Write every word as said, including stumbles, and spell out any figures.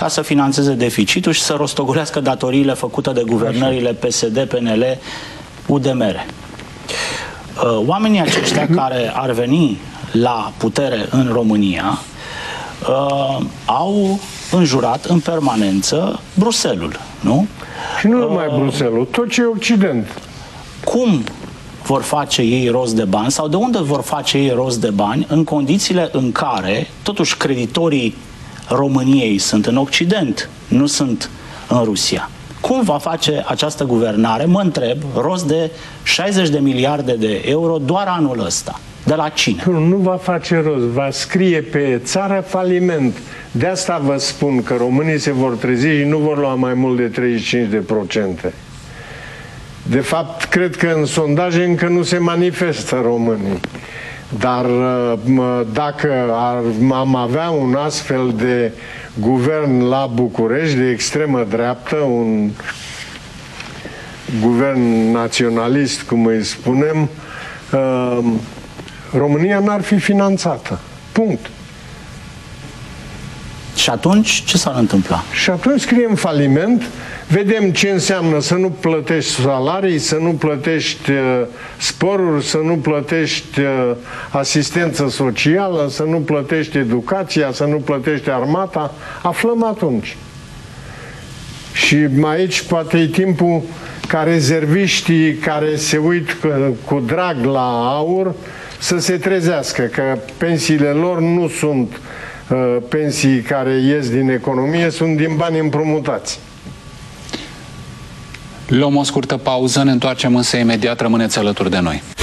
ca să finanțeze deficitul și să rostogolească datoriile făcute de guvernările P S D, P N L, U D M R. Oamenii aceștia care ar veni la putere în România uh, au înjurat în permanență Bruxelles, nu? Și nu numai uh, Bruxelles, tot ce e Occident. Cum vor face ei rost de bani sau de unde vor face ei rost de bani în condițiile în care, totuși, creditorii României sunt în Occident, nu sunt în Rusia? Cum va face această guvernare, mă întreb, rost de șaizeci de miliarde de euro doar anul ăsta? De la cine? Nu va face rost, va scrie pe țară faliment. De asta vă spun că românii se vor trezi și nu vor lua mai mult de treizeci și cinci de procente. De fapt, cred că în sondaje încă nu se manifestă românii. Dar dacă am avea un astfel de guvern la București, de extremă dreaptă, un guvern naționalist, cum îi spunem, România n-ar fi finanțată. Punct. Și atunci ce s-ar întâmpla? Și atunci scriem faliment, vedem ce înseamnă să nu plătești salarii, să nu plătești uh, sporuri, să nu plătești uh, asistență socială, să nu plătești educația, să nu plătești armata. Aflăm atunci. Și aici poate e timpul ca rezerviștii care se uit cu, cu drag la aur să se trezească, că pensiile lor nu sunt uh, pensii care ies din economie, sunt din bani împrumutați. Luăm o scurtă pauză, ne întoarcem însă imediat, rămâneți alături de noi.